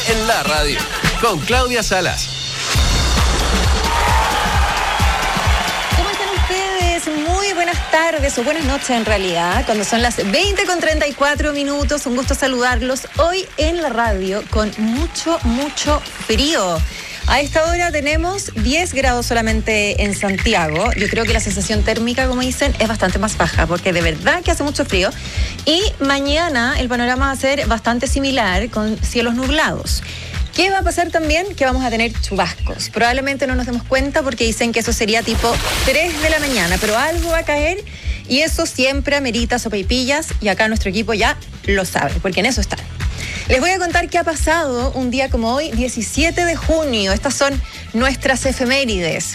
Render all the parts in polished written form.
en la radio, con Claudia Salas. ¿Cómo están ustedes? Muy buenas tardes o buenas noches en realidad, cuando son las 20:34. Un gusto saludarlos hoy en la radio con mucho frío. A esta hora tenemos 10 grados solamente en Santiago. Yo creo que la sensación térmica, como dicen, es bastante más baja porque de verdad que hace mucho frío. Y mañana el panorama va a ser bastante similar, con cielos nublados. ¿Qué va a pasar también? Que vamos a tener chubascos. Probablemente no nos demos cuenta porque dicen que eso sería tipo 3 de la mañana, pero algo va a caer y eso siempre amerita sopaipillas y acá nuestro equipo ya lo sabe, porque en eso está. Les voy a contar qué ha pasado un día como hoy, 17 de junio. Estas son nuestras efemérides.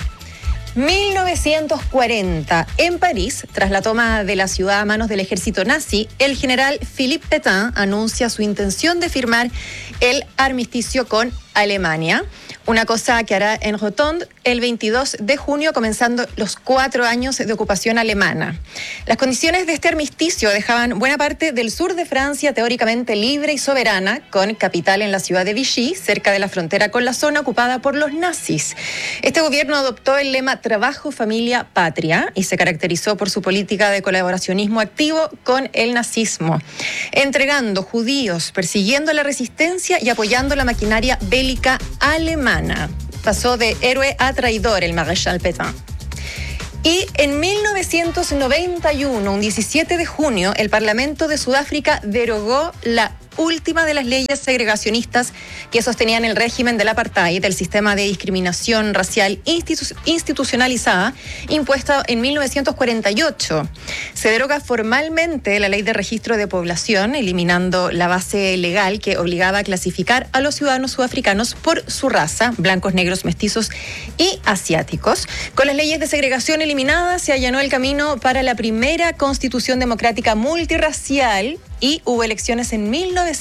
1940, en París, tras la toma de la ciudad a manos del ejército nazi, el general Philippe Pétain anuncia su intención de firmar el armisticio con Alemania. Una cosa que hará en Rotonde el 22 de junio, comenzando los 4 años de ocupación alemana. Las condiciones de este armisticio dejaban buena parte del sur de Francia teóricamente libre y soberana, con capital en la ciudad de Vichy, cerca de la frontera con la zona ocupada por los nazis. Este gobierno adoptó el lema Trabajo, Familia, Patria y se caracterizó por su política de colaboracionismo activo con el nazismo, entregando judíos, persiguiendo la resistencia y apoyando la maquinaria bélica alemana. Pasó de héroe a traidor el Maréchal Pétain. Y en 1991, un 17 de junio, el Parlamento de Sudáfrica derogó la última de las leyes segregacionistas que sostenían el régimen del apartheid, el sistema de discriminación racial institucionalizada, impuesta en 1948. Se deroga formalmente la ley de registro de población, eliminando la base legal que obligaba a clasificar a los ciudadanos sudafricanos por su raza, blancos, negros, mestizos y asiáticos. Con las leyes de segregación eliminadas, se allanó el camino para la primera constitución democrática multirracial y hubo elecciones en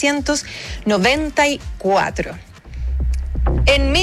1994. En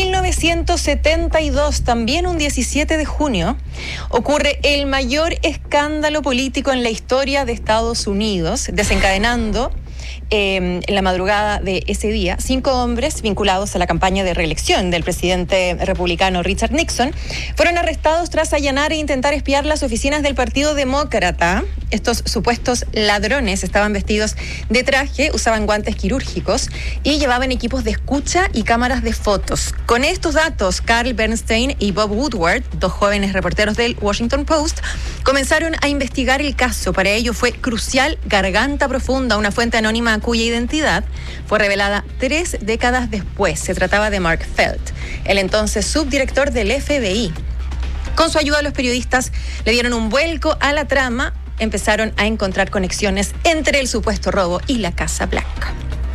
1972, también un 17 de junio, ocurre el mayor escándalo político en la historia de Estados Unidos, desencadenando en la madrugada de ese día 5 hombres vinculados a la campaña de reelección del presidente republicano Richard Nixon fueron arrestados tras allanar e intentar espiar las oficinas del Partido Demócrata. Estos supuestos ladrones estaban vestidos de traje, usaban guantes quirúrgicos y llevaban equipos de escucha y cámaras de fotos. Con estos datos, Carl Bernstein y Bob Woodward, 2 jóvenes reporteros del Washington Post, comenzaron a investigar el caso. Para ello fue crucial Garganta Profunda, una fuente anónima cuya identidad fue revelada 3 décadas después. Se trataba de Mark Felt, el entonces subdirector del FBI. Con su ayuda, los periodistas le dieron un vuelco a la trama, empezaron a encontrar conexiones entre el supuesto robo y la Casa Blanca.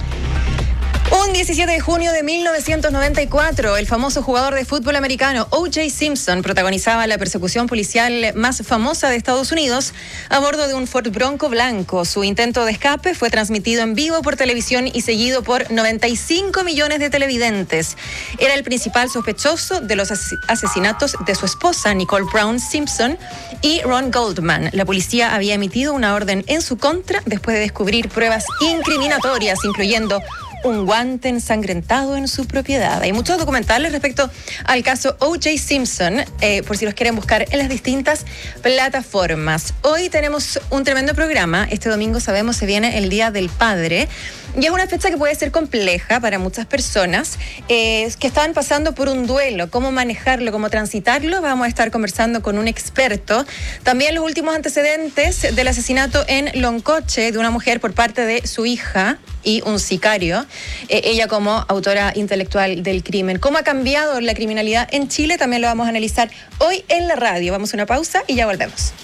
Un 17 de junio de 1994, el famoso jugador de fútbol americano O.J. Simpson protagonizaba la persecución policial más famosa de Estados Unidos a bordo de un Ford Bronco blanco. Su intento de escape fue transmitido en vivo por televisión y seguido por 95 millones de televidentes. Era el principal sospechoso de los asesinatos de su esposa, Nicole Brown Simpson, y Ron Goldman. La policía había emitido una orden en su contra después de descubrir pruebas incriminatorias, incluyendo un guante ensangrentado en su propiedad. Hay muchos documentales respecto al caso O.J. Simpson, por si los quieren buscar en las distintas plataformas. Hoy tenemos un tremendo programa. Este domingo, sabemos, se viene el Día del Padre. Y es una fecha que puede ser compleja para muchas personas que estaban pasando por un duelo. Cómo manejarlo, cómo transitarlo. Vamos a estar conversando con un experto. También los últimos antecedentes del asesinato en Loncoche de una mujer por parte de su hija y un sicario, ella como autora intelectual del crimen. ¿Cómo ha cambiado la criminalidad en Chile? También lo vamos a analizar hoy en la radio. Vamos a una pausa y ya volvemos.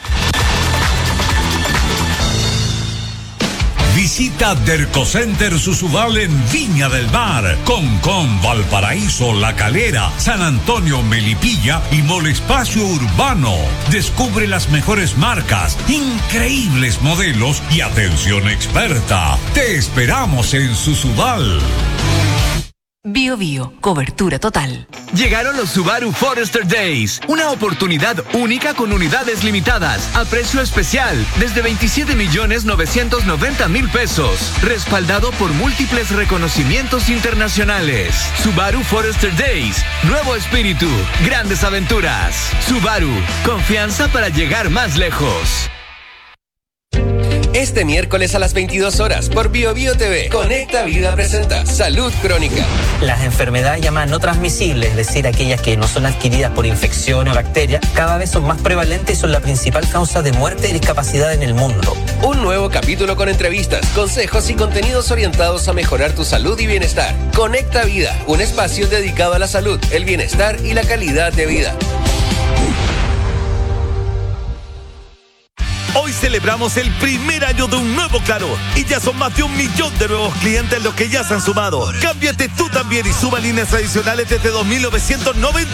Visita Dercocenter Susubal en Viña del Mar, Concón, Valparaíso, La Calera, San Antonio, Melipilla y Mall Espacio Urbano. Descubre las mejores marcas, increíbles modelos y atención experta. Te esperamos en Susubal. Bio Bio, cobertura total. Llegaron los Subaru Forester Days, una oportunidad única con unidades limitadas, a precio especial, desde 27.990.000 pesos, respaldado por múltiples reconocimientos internacionales. Subaru Forester Days, nuevo espíritu, grandes aventuras. Subaru, confianza para llegar más lejos. Este miércoles a las 22 horas por Bio Bio TV, Conecta Vida presenta Salud Crónica. Las enfermedades llamadas no transmisibles, es decir, aquellas que no son adquiridas por infecciones o bacterias, cada vez son más prevalentes y son la principal causa de muerte y discapacidad en el mundo. Un nuevo capítulo con entrevistas, consejos y contenidos orientados a mejorar tu salud y bienestar. Conecta Vida, un espacio dedicado a la salud, el bienestar y la calidad de vida. Hoy celebramos el primer año de un nuevo Claro y ya son más de 1 millón de nuevos clientes los que ya se han sumado. Cámbiate tú también y suma líneas adicionales desde 2.990